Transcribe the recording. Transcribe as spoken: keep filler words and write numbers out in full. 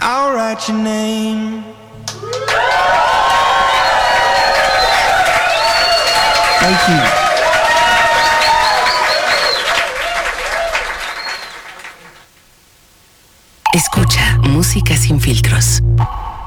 I'll write your name. Thank you. Escucha Música sin filtros.